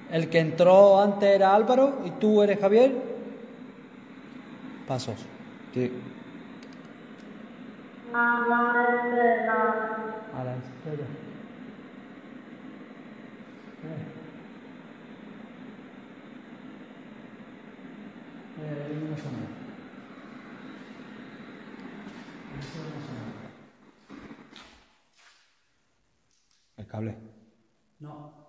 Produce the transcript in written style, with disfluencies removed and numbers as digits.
El que entró antes era Álvaro y tú eres Javier. Pasos. Sí. A la espera. A la espera. No suena. El cable. No.